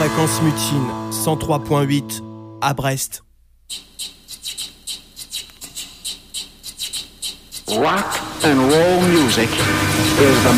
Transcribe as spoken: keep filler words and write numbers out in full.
Fréquence Mutine, cent trois point huit à Brest. Rock and roll music is the